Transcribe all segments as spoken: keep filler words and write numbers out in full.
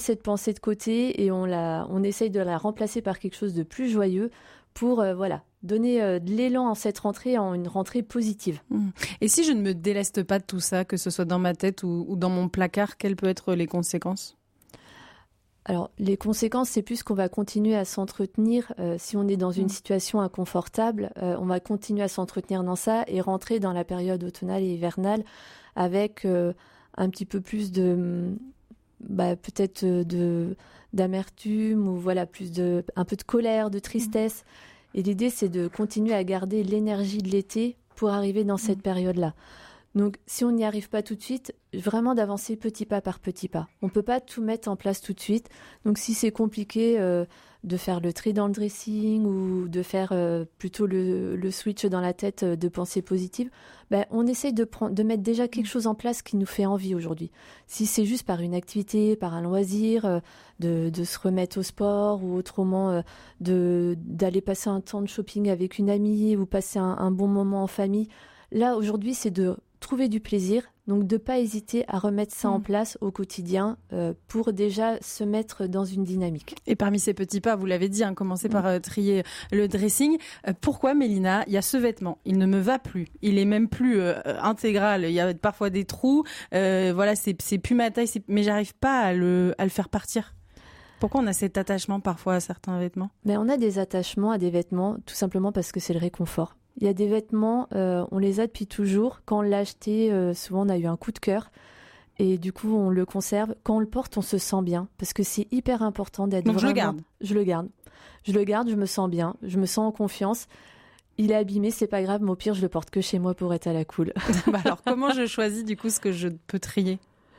cette pensée de côté et on, la, on essaye de la remplacer par quelque chose de plus joyeux pour euh, voilà, donner euh, de l'élan en cette rentrée, en une rentrée positive. Mmh. Et si je ne me déleste pas de tout ça, que ce soit dans ma tête ou, ou dans mon placard, quelles peuvent être les conséquences ? Alors, les conséquences, c'est plus qu'on va continuer à s'entretenir. Euh, si on est dans une situation inconfortable, euh, on va continuer à s'entretenir dans ça et rentrer dans la période automnale et hivernale avec euh, un petit peu plus de, bah, peut-être de, d'amertume ou voilà, plus de, un peu de colère, de tristesse. Et l'idée, c'est de continuer à garder l'énergie de l'été pour arriver dans cette période-là. Donc, si on n'y arrive pas tout de suite, vraiment d'avancer petit pas par petit pas. On ne peut pas tout mettre en place tout de suite. Donc, si c'est compliqué euh, de faire le tri dans le dressing ou de faire euh, plutôt le, le switch dans la tête de pensée positive, ben, on essaye de, prendre, de mettre déjà quelque chose en place qui nous fait envie aujourd'hui. Si c'est juste par une activité, par un loisir, euh, de, de se remettre au sport ou autrement euh, de, d'aller passer un temps de shopping avec une amie ou passer un, un bon moment en famille, là, aujourd'hui, c'est de trouver du plaisir, donc de ne pas hésiter à remettre ça mmh. en place au quotidien euh, pour déjà se mettre dans une dynamique. Et parmi ces petits pas, vous l'avez dit, hein, commencer mmh. par euh, trier le dressing. Euh, pourquoi, Mélina, il y a ce vêtement, il ne me va plus, il est même plus euh, intégral, il y a parfois des trous, euh, voilà, c'est, c'est plus ma taille, c'est... mais j'arrive pas à le, à le faire partir. Pourquoi on a cet attachement parfois à certains vêtements ? Mais on a des attachements à des vêtements tout simplement parce que c'est le réconfort. Il y a des vêtements, euh, on les a depuis toujours. Quand on l'a acheté, euh, souvent on a eu un coup de cœur et du coup on le conserve. Quand on le porte, on se sent bien parce que c'est hyper important d'être Donc vraiment... je le garde. Je le garde. Je le garde, je me sens bien, je me sens en confiance. Il est abîmé, c'est pas grave, mais au pire je le porte que chez moi pour être à la cool. Bah alors comment je choisis du coup ce que je peux trier ?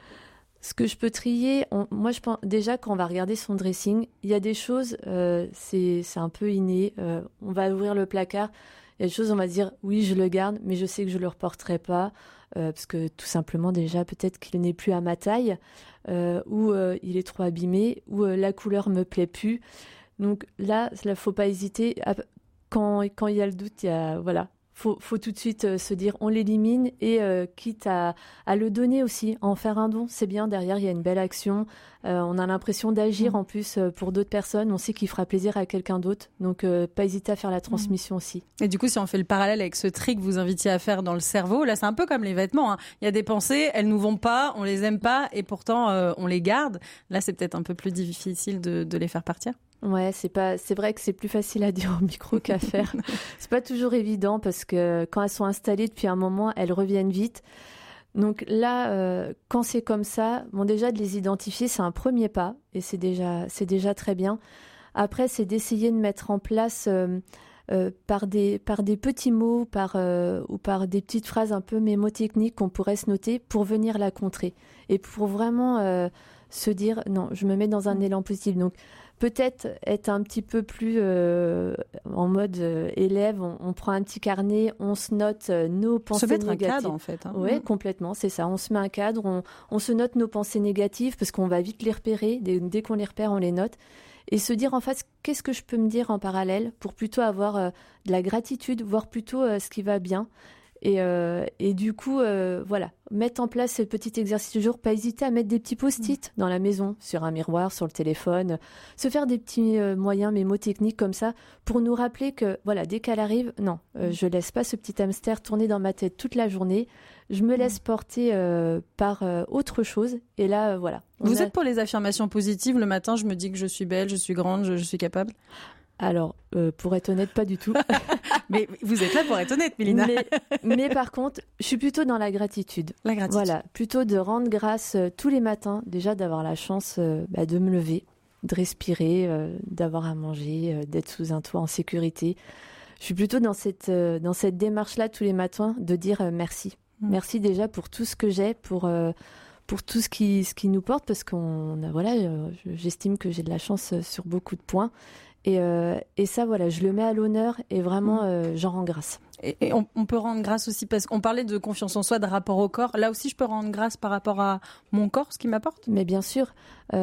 Ce que je peux trier, on, moi je pense déjà quand on va regarder son dressing, il y a des choses, euh, c'est, c'est un peu inné. Euh, on va ouvrir le placard. Il y a des choses, on va dire, oui, je le garde, mais je sais que je ne le reporterai pas, euh, parce que tout simplement, déjà, peut-être qu'il n'est plus à ma taille, euh, ou euh, il est trop abîmé, ou euh, la couleur ne me plaît plus. Donc là, il ne faut pas hésiter. À, quand, quand il y a le doute, il y a, voilà, faut, faut tout de suite euh, se dire, on l'élimine, et euh, quitte à, à le donner aussi, à en faire un don, c'est bien, derrière, il y a une belle action. Euh, on a l'impression d'agir mmh. en plus euh, pour d'autres personnes. On sait qu'il fera plaisir à quelqu'un d'autre. Donc, euh, pas hésiter à faire la transmission mmh. aussi. Et du coup, si on fait le parallèle avec ce tri que vous invitiez à faire dans le cerveau, là, c'est un peu comme les vêtements. Hein. Il y a des pensées, elles nous vont pas, on les aime pas, et pourtant, euh, on les garde. Là, c'est peut-être un peu plus difficile de, de les faire partir. Ouais, c'est pas, c'est vrai que c'est plus facile à dire au micro qu'à faire. C'est pas toujours évident parce que quand elles sont installées depuis un moment, elles reviennent vite. Donc là, euh, quand c'est comme ça, bon déjà de les identifier, c'est un premier pas et c'est déjà, c'est déjà très bien. Après, c'est d'essayer de mettre en place euh, euh, par des, par des petits mots, par euh, ou par des petites phrases un peu mémotechniques qu'on pourrait se noter pour venir la contrer et pour vraiment euh, se dire non, je me mets dans un élan positif. Donc peut-être être un petit peu plus euh, en mode euh, élève, on, on prend un petit carnet, on se note euh, nos pensées négatives. Se mettre un cadre en fait. Hein. Oui, mmh. complètement, c'est ça. On se met un cadre, on, on se note nos pensées négatives parce qu'on va vite les repérer. Dès, dès qu'on les repère, on les note. Et se dire en face, qu'est-ce que je peux me dire en parallèle pour plutôt avoir euh, de la gratitude, voir plutôt euh, ce qui va bien. Et, euh, et du coup, euh, voilà, mettre en place ce petit exercice du jour, pas hésiter à mettre des petits post-it dans la maison, sur un miroir, sur le téléphone, se faire des petits euh, moyens mémotechniques comme ça pour nous rappeler que, voilà, dès qu'elle arrive, non, euh, je laisse pas ce petit hamster tourner dans ma tête toute la journée, je me laisse porter euh, par euh, autre chose. Et là, euh, voilà. Vous a... êtes pour les affirmations positives? Le matin, je me dis que je suis belle, je suis grande, je, je suis capable. Alors, euh, pour être honnête, pas du tout. Mais vous êtes là pour être honnête, Mélina. Mais, mais par contre, je suis plutôt dans la gratitude. La gratitude. Voilà, plutôt de rendre grâce euh, tous les matins, déjà d'avoir la chance euh, bah, de me lever, de respirer, euh, d'avoir à manger, euh, d'être sous un toit en sécurité. Je suis plutôt dans cette, euh, dans cette démarche-là tous les matins de dire euh, merci. Mmh. Merci déjà pour tout ce que j'ai, pour... Euh, pour tout ce qui, ce qui nous porte, parce qu'on a, voilà, euh, j'estime que j'ai de la chance sur beaucoup de points. Et, euh, et ça, voilà, je le mets à l'honneur et vraiment, euh, j'en rends grâce. Et, et on, on peut rendre grâce aussi, parce qu'on parlait de confiance en soi, de rapport au corps. Là aussi, je peux rendre grâce par rapport à mon corps, ce qu'il m'apporte. Mais bien sûr,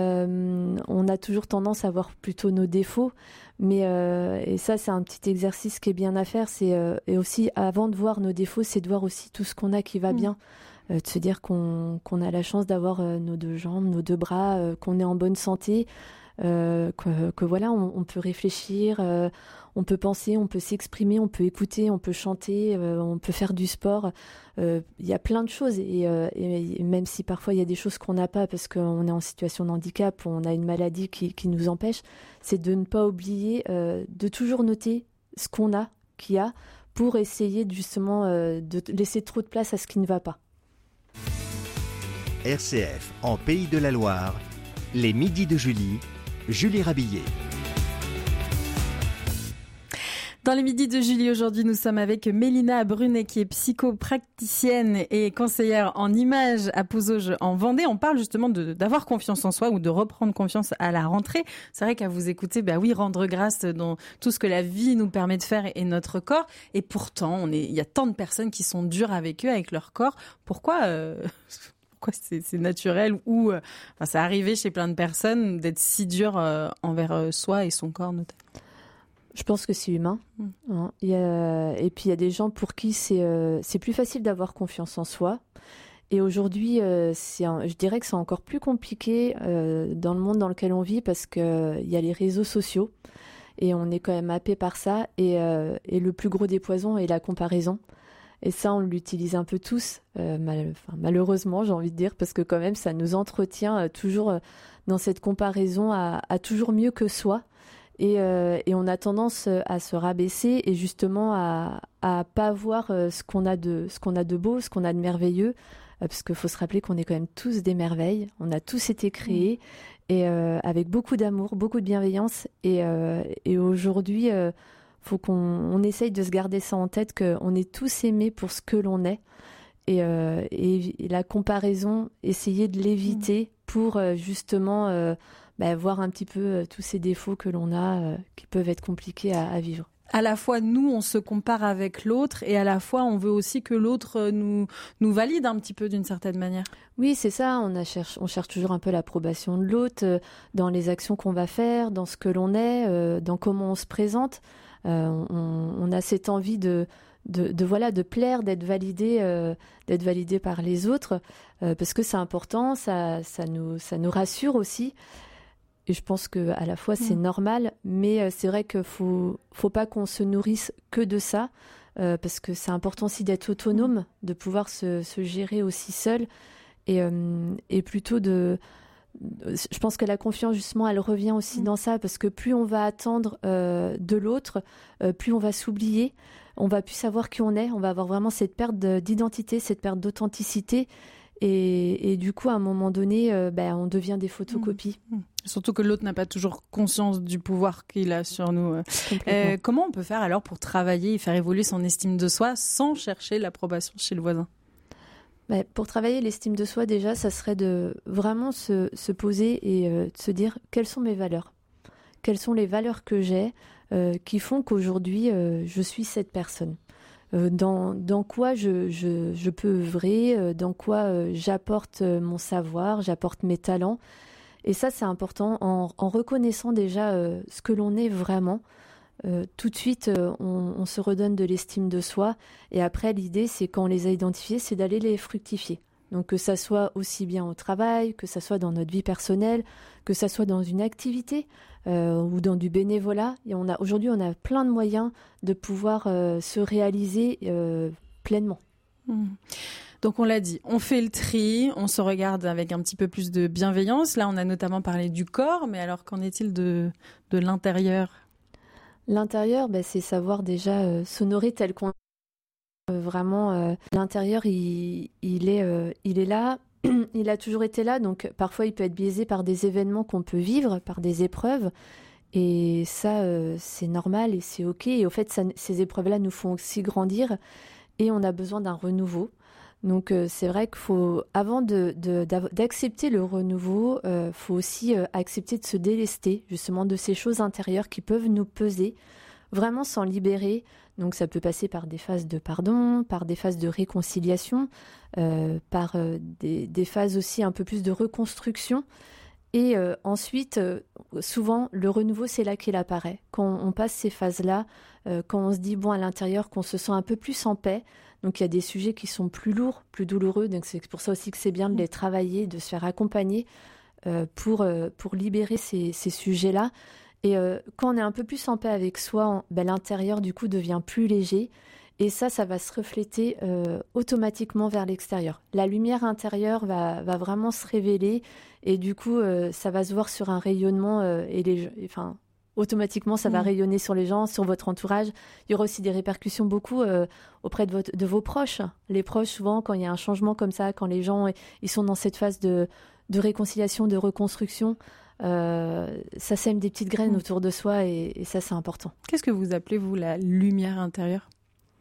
euh, on a toujours tendance à voir plutôt nos défauts. Mais euh, et ça, c'est un petit exercice qui est bien à faire. C'est euh, et aussi, avant de voir nos défauts, c'est de voir aussi tout ce qu'on a qui va mmh. bien. euh, de se dire qu'on, qu'on a la chance d'avoir euh, nos deux jambes, nos deux bras, euh, qu'on est en bonne santé, euh, que, que voilà, on, on peut réfléchir, euh, on peut penser, on peut s'exprimer, on peut écouter, on peut chanter, euh, on peut faire du sport. Il euh, y a plein de choses et, euh, et, et même si parfois il y a des choses qu'on n'a pas parce qu'on est en situation de handicap ou on a une maladie qui, qui nous empêche, c'est de ne pas oublier euh, de toujours noter ce qu'on a, qu'il y a, pour essayer justement euh, de laisser trop de place à ce qui ne va pas. R C F en Pays de la Loire, les midis de Julie, Julie Rabillet. Dans les midis de Julie, aujourd'hui, nous sommes avec Mélina Brunet, qui est psychopraticienne et conseillère en images à Pouzauges en Vendée. On parle justement de, d'avoir confiance en soi ou de reprendre confiance à la rentrée. C'est vrai qu'à vous écouter, bah oui, rendre grâce dans tout ce que la vie nous permet de faire et notre corps. Et pourtant, on est, il y a tant de personnes qui sont dures avec eux, avec leur corps. Pourquoi euh... Pourquoi c'est, c'est naturel ou euh, enfin, c'est arrivé chez plein de personnes d'être si dur euh, envers euh, soi et son corps notamment. Je pense que c'est humain. Mmh. Hein. Il y a, et puis il y a des gens pour qui c'est, euh, c'est plus facile d'avoir confiance en soi. Et aujourd'hui, euh, c'est un, je dirais que c'est encore plus compliqué euh, dans le monde dans lequel on vit parce qu'il euh, y a les réseaux sociaux et on est quand même happé par ça. Et, euh, et le plus gros des poisons est la comparaison. Et ça, on l'utilise un peu tous, euh, mal, enfin, malheureusement, j'ai envie de dire, parce que quand même, ça nous entretient euh, toujours euh, dans cette comparaison à, à toujours mieux que soi. Et, euh, et on a tendance à se rabaisser et justement à à pas voir euh, ce qu'on a de ce qu'on a de beau, ce qu'on a de merveilleux, euh, parce qu'il faut se rappeler qu'on est quand même tous des merveilles. On a tous été créés mmh. et euh, avec beaucoup d'amour, beaucoup de bienveillance. Et, euh, et aujourd'hui, euh, faut qu'on on essaye de se garder ça en tête, qu'on est tous aimés pour ce que l'on est. Et, euh, et, et la comparaison, essayer de l'éviter mmh. pour euh, justement euh, bah, voir un petit peu euh, tous ces défauts que l'on a, euh, qui peuvent être compliqués à, à vivre. À la fois, nous, on se compare avec l'autre et à la fois, on veut aussi que l'autre nous, nous valide un petit peu d'une certaine manière. Oui, c'est ça. On, a cherche, on cherche toujours un peu l'approbation de l'autre euh, dans les actions qu'on va faire, dans ce que l'on est, euh, dans comment on se présente. Euh, on, on a cette envie de, de, de, voilà, de plaire, d'être validé, euh, d'être validé par les autres, euh, parce que c'est important, ça, ça, nous, ça nous rassure aussi. Et je pense qu'à la fois, c'est mmh. normal, mais c'est vrai qu'il ne faut, faut pas qu'on se nourrisse que de ça, euh, parce que c'est important aussi d'être autonome, mmh. de pouvoir se, se gérer aussi seul, et, euh, et plutôt de... Je pense que la confiance, justement, elle revient aussi mmh. dans ça, parce que plus on va attendre euh, de l'autre, euh, plus on va s'oublier, on va plus savoir qui on est, on va avoir vraiment cette perte d'identité, cette perte d'authenticité. Et, et du coup, à un moment donné, euh, ben, on devient des photocopies. Mmh. Surtout que l'autre n'a pas toujours conscience du pouvoir qu'il a sur nous. Euh, comment on peut faire alors pour travailler et faire évoluer son estime de soi sans chercher l'approbation chez le voisin ? Ben, pour travailler l'estime de soi, déjà, ça serait de vraiment se, se poser et euh, de se dire quelles sont mes valeurs ? Quelles sont les valeurs que j'ai euh, qui font qu'aujourd'hui, euh, je suis cette personne ? Dans, dans quoi je, je, je peux œuvrer, dans quoi j'apporte mon savoir, j'apporte mes talents. Et ça, c'est important en, en reconnaissant déjà euh, ce que l'on est vraiment. Euh, tout de suite, euh, on, on se redonne de l'estime de soi. Et après, l'idée, c'est quand on les a identifiés, c'est d'aller les fructifier. Donc que ça soit aussi bien au travail, que ça soit dans notre vie personnelle, que ça soit dans une activité euh, ou dans du bénévolat. Et on a, aujourd'hui, on a plein de moyens de pouvoir euh, se réaliser euh, pleinement. Mmh. Donc on l'a dit, on fait le tri, on se regarde avec un petit peu plus de bienveillance. Là, on a notamment parlé du corps, mais alors qu'en est-il de, de l'intérieur ? L'intérieur, ben, c'est savoir déjà euh, s'honorer tel qu'on Euh, vraiment, euh, l'intérieur, il, il, est, euh, il est là, il a toujours été là, donc parfois il peut être biaisé par des événements qu'on peut vivre, par des épreuves, et ça, euh, c'est normal et c'est ok, et au fait, ça, ces épreuves-là nous font aussi grandir, et on a besoin d'un renouveau. Donc euh, c'est vrai qu'il faut, avant de, de, d'accepter le renouveau, il euh, faut aussi euh, accepter de se délester justement de ces choses intérieures qui peuvent nous peser, vraiment s'en libérer. Donc ça peut passer par des phases de pardon, par des phases de réconciliation, euh, par euh, des, des phases aussi un peu plus de reconstruction. Et euh, ensuite, euh, souvent, le renouveau, c'est là qu'il apparaît. Quand on passe ces phases-là, euh, quand on se dit, bon, à l'intérieur, qu'on se sent un peu plus en paix, Donc il y a des sujets qui sont plus lourds, plus douloureux. Donc c'est pour ça aussi que c'est bien de les travailler, de se faire accompagner euh, pour, euh, pour libérer ces, ces sujets-là. Et euh, quand on est un peu plus en paix avec soi, on, ben, l'intérieur du coup devient plus léger. Et ça, ça va se refléter euh, automatiquement vers l'extérieur. La lumière intérieure va, va vraiment se révéler et du coup, euh, ça va se voir sur un rayonnement euh, et les, enfin, automatiquement, ça va mmh. rayonner sur les gens, sur votre entourage. Il y aura aussi des répercussions beaucoup euh, auprès de, votre, de vos proches. Les proches, souvent, quand il y a un changement comme ça, quand les gens ils sont dans cette phase de, de réconciliation, de reconstruction, euh, ça sème des petites graines mmh. autour de soi et, et ça, c'est important. Qu'est-ce que vous appelez, vous, la lumière intérieure ?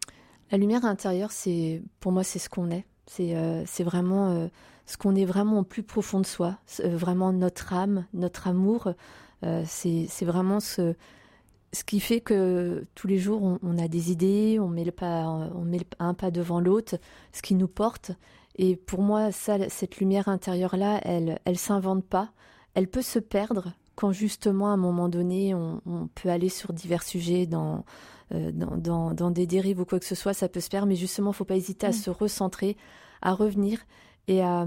La lumière intérieure, c'est, pour moi, c'est ce qu'on est. C'est, euh, c'est vraiment euh, ce qu'on est vraiment au plus profond de soi. C'est, euh, vraiment notre âme, notre amour. Euh, c'est, c'est vraiment ce, ce qui fait que tous les jours, on, on a des idées, on met, le pas, on met un pas devant l'autre, ce qui nous porte. Et pour moi, ça, cette lumière intérieure-là, elle elle s'invente pas. Elle peut se perdre quand justement, à un moment donné, on, on peut aller sur divers sujets dans... Euh, dans, dans, dans des dérives ou quoi que ce soit, ça peut se perdre, mais justement, il ne faut pas hésiter à mmh. se recentrer, à revenir et à,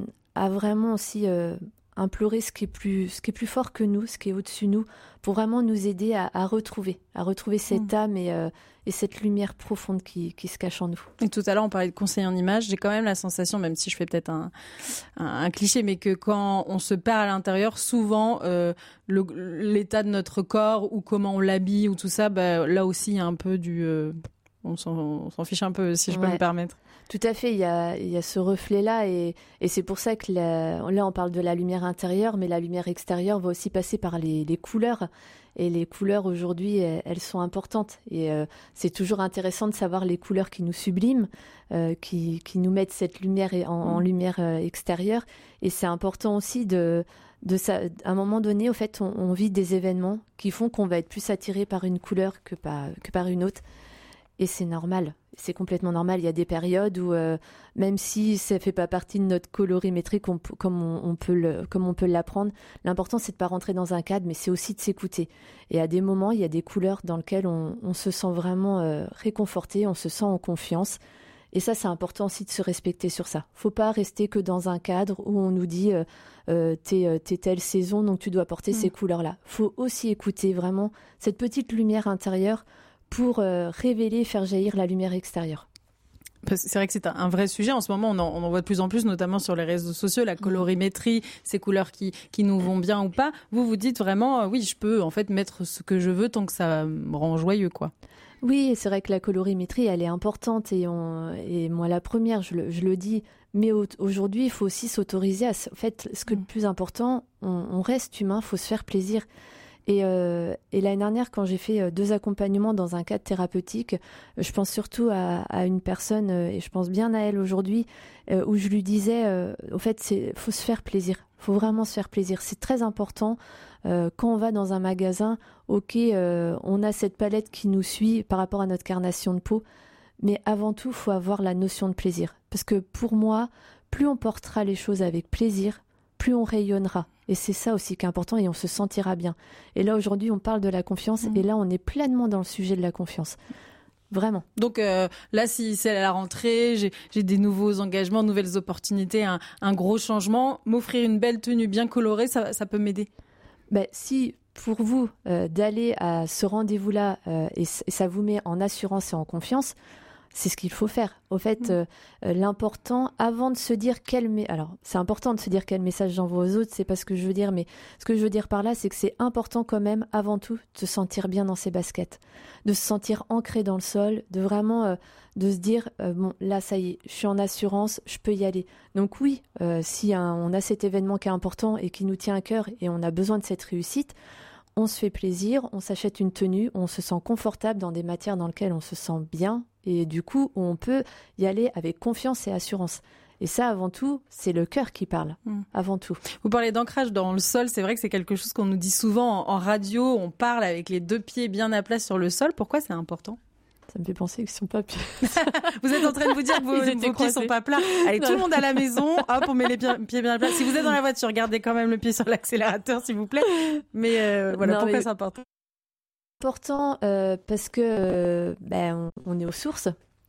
à vraiment aussi euh, implorer ce qui est plus, ce qui est plus fort que nous, ce qui est au-dessus de nous, pour vraiment nous aider à, à retrouver, à retrouver cette mmh. âme et, euh, et cette lumière profonde qui, qui se cache en nous. Et tout à l'heure, on parlait de conseiller en image. J'ai quand même la sensation, même si je fais peut-être un, un, un cliché, mais que quand on se perd à l'intérieur, souvent, euh, le, l'état de notre corps ou comment on l'habille ou tout ça, bah, là aussi, il y a un peu du... Euh, on, s'en, on s'en fiche un peu, si je ouais. peux me permettre. Tout à fait, il y a, il y a ce reflet-là et, et c'est pour ça que la, là, on parle de la lumière intérieure, mais la lumière extérieure va aussi passer par les, les couleurs. Et les couleurs, aujourd'hui, elles, elles sont importantes. Et euh, c'est toujours intéressant de savoir les couleurs qui nous subliment, euh, qui, qui nous mettent cette lumière en, en lumière euh, extérieure. Et c'est important aussi de... de ça, à un moment donné, au fait, on, on vit des événements qui font qu'on va être plus attiré par une couleur que par, que par une autre. Et c'est normal, c'est complètement normal. Il y a des périodes où, euh, même si ça ne fait pas partie de notre colorimétrie on, comme, on, on peut le, comme on peut l'apprendre, l'important, c'est de ne pas rentrer dans un cadre, mais c'est aussi de s'écouter. Et à des moments, il y a des couleurs dans lesquelles on, on se sent vraiment euh, réconforté, on se sent en confiance. Et ça, c'est important aussi de se respecter sur ça. Il ne faut pas rester que dans un cadre où on nous dit euh, euh, « t'es, t'es telle saison, donc tu dois porter mmh. ces couleurs-là ». Il faut aussi écouter vraiment cette petite lumière intérieure pour euh, révéler et faire jaillir la lumière extérieure. C'est vrai que c'est un vrai sujet. En ce moment, on en, on en voit de plus en plus, notamment sur les réseaux sociaux, la colorimétrie, ces couleurs qui, qui nous vont bien ou pas. Vous, vous dites vraiment, euh, oui, je peux en fait mettre ce que je veux tant que ça me rend joyeux, quoi. Oui, c'est vrai que la colorimétrie, elle est importante et, on, et moi, la première, je le, je le dis, mais au, aujourd'hui, il faut aussi s'autoriser à... En fait, ce que mmh. le plus important, on, on reste humain, il faut se faire plaisir. Et, euh, et l'année dernière, quand j'ai fait deux accompagnements dans un cadre thérapeutique, je pense surtout à, à une personne, et je pense bien à elle aujourd'hui, euh, où je lui disais, euh, au fait, il faut se faire plaisir. Il faut vraiment se faire plaisir. C'est très important. Euh, quand on va dans un magasin, ok, euh, on a cette palette qui nous suit par rapport à notre carnation de peau, mais avant tout, il faut avoir la notion de plaisir. Parce que pour moi, plus on portera les choses avec plaisir, plus on rayonnera. Et c'est ça aussi qui est important et on se sentira bien. Et là, aujourd'hui, on parle de la confiance mmh. et là, on est pleinement dans le sujet de la confiance. Vraiment. Donc euh, là, si c'est à la rentrée, j'ai, j'ai des nouveaux engagements, nouvelles opportunités, un, un gros changement, m'offrir une belle tenue bien colorée, ça, ça peut m'aider. Ben, si pour vous, euh, d'aller à ce rendez-vous-là euh, et, et ça vous met en assurance et en confiance, c'est ce qu'il faut faire. Au fait, mmh. euh, l'important, avant de se dire quel... Me... Alors, c'est important de se dire quel message j'envoie aux autres, c'est pas ce que je veux dire, mais ce que je veux dire par là, c'est que c'est important quand même, avant tout, de se sentir bien dans ses baskets, de se sentir ancré dans le sol, de vraiment euh, de se dire, euh, bon, là, ça y est, je suis en assurance, je peux y aller. Donc oui, euh, si hein, on a cet événement qui est important et qui nous tient à cœur et on a besoin de cette réussite, on se fait plaisir, on s'achète une tenue, on se sent confortable dans des matières dans lesquelles on se sent bien et du coup, on peut y aller avec confiance et assurance. Et ça, avant tout, c'est le cœur qui parle, mmh. avant tout. Vous parlez d'ancrage dans le sol, c'est vrai que c'est quelque chose qu'on nous dit souvent en, en radio, on parle avec les deux pieds bien à plat sur le sol. Pourquoi c'est important ? Ça me fait penser qu'ils sont pas pieds. Vous êtes en train de vous dire que vos, vos pieds sont pas plats. Allez, non. Tout le monde à la maison, hop, on met les pieds, pieds bien à plat. Si vous êtes dans la voiture, gardez quand même le pied sur l'accélérateur, s'il vous plaît. Mais euh, voilà, non, pourquoi mais... c'est important ? Important euh, parce que euh, ben, on, on est aux sources.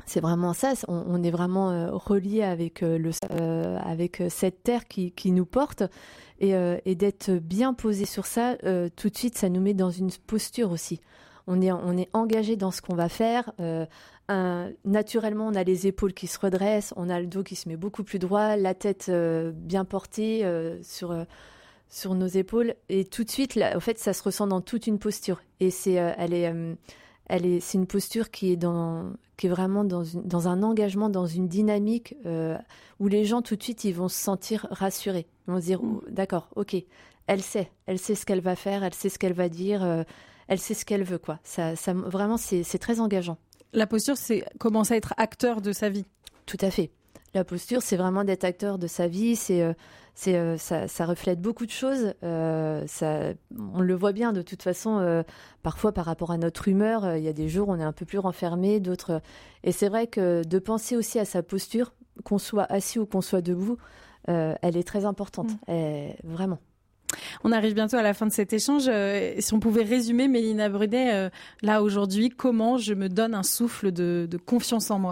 C'est vraiment ça, on, on est vraiment euh, relié avec, euh, le, euh, avec cette terre qui, qui nous porte. Et, euh, et d'être bien posé sur ça, euh, tout de suite, ça nous met dans une posture aussi. On est, on est engagé dans ce qu'on va faire. Euh, un, naturellement, on a les épaules qui se redressent, on a le dos qui se met beaucoup plus droit, la tête euh, bien portée euh, sur, euh, sur nos épaules. Et tout de suite, là, en fait, ça se ressent dans toute une posture. Et c'est, euh, elle est... Euh, Elle est, c'est une posture qui est, dans, qui est vraiment dans, une, dans un engagement, dans une dynamique euh, où les gens, tout de suite, ils vont se sentir rassurés. Ils vont se dire, oh, d'accord, ok, elle sait, elle sait ce qu'elle va faire, elle sait ce qu'elle va dire, euh, elle sait ce qu'elle veut, quoi. Ça, ça, vraiment, c'est, c'est très engageant. La posture, c'est commencer à être acteur de sa vie. Tout à fait. La posture, c'est vraiment d'être acteur de sa vie, c'est... Euh, C'est, euh, ça, ça reflète beaucoup de choses. Euh, ça, on le voit bien de toute façon. Euh, parfois, par rapport à notre humeur, il euh, y a des jours où on est un peu plus renfermé, d'autres. Et c'est vrai que de penser aussi à sa posture, qu'on soit assis ou qu'on soit debout, euh, elle est très importante. Mmh. Elle, vraiment. On arrive bientôt à la fin de cet échange. Euh, si on pouvait résumer, Mélina Brunet, euh, là aujourd'hui, comment je me donne un souffle de, de confiance en moi ?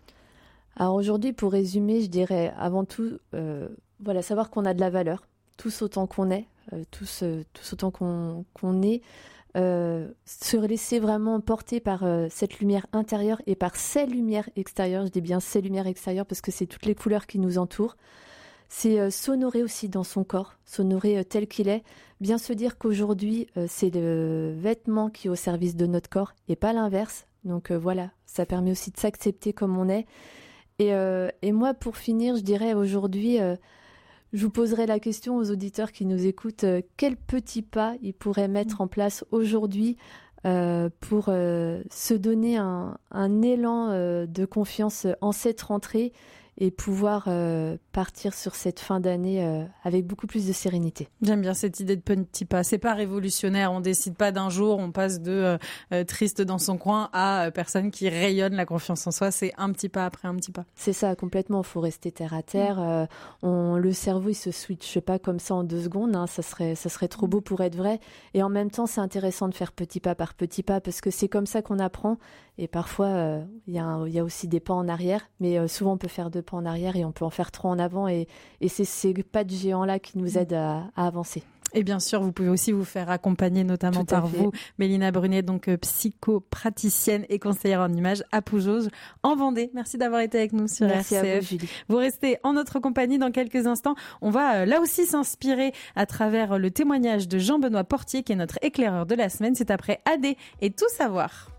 Alors aujourd'hui, pour résumer, je dirais avant tout. Euh, Voilà, savoir qu'on a de la valeur, tous autant qu'on est, euh, tous, euh, tous autant qu'on, qu'on est, euh, se laisser vraiment porter par euh, cette lumière intérieure et par ces lumières extérieures. Je dis bien ces lumières extérieures parce que c'est toutes les couleurs qui nous entourent. C'est euh, s'honorer aussi dans son corps, s'honorer euh, tel qu'il est, bien se dire qu'aujourd'hui, euh, c'est le vêtement qui est au service de notre corps et pas l'inverse. Donc euh, voilà, ça permet aussi de s'accepter comme on est. Et, euh, et moi, pour finir, je dirais aujourd'hui... Euh, Je vous poserai la question aux auditeurs qui nous écoutent, euh, quels petits pas ils pourraient mettre en place aujourd'hui euh, pour euh, se donner un, un élan euh, de confiance en cette rentrée et pouvoir euh, partir sur cette fin d'année euh, avec beaucoup plus de sérénité. J'aime bien cette idée de petit pas. C'est pas révolutionnaire, on décide pas d'un jour, on passe de euh, euh, triste dans son coin à euh, personne qui rayonne la confiance en soi. C'est un petit pas après un petit pas. C'est ça, complètement. Il faut rester terre à terre. Mmh. Euh, on, le cerveau, il se switche pas comme ça en deux secondes. Hein. Ça serait, ça serait trop beau pour être vrai. Et en même temps, c'est intéressant de faire petit pas par petit pas parce que c'est comme ça qu'on apprend. Et parfois, il euh, y, y a aussi des pas en arrière. Mais euh, souvent, on peut faire deux pas en arrière et on peut en faire trois en avant. Et, et c'est ces pas de géants-là qui nous aident à, à avancer. Et bien sûr, vous pouvez aussi vous faire accompagner, notamment par vous, Mélina Brunet, donc euh, psychopraticienne et conseillère en images à Poujauges, en Vendée. Merci d'avoir été avec nous sur Merci R C F. À vous, Julie. Vous restez en notre compagnie dans quelques instants. On va euh, là aussi s'inspirer à travers le témoignage de Jean-Benoît Portier, qui est notre éclaireur de la semaine. C'est après A D et Tout savoir.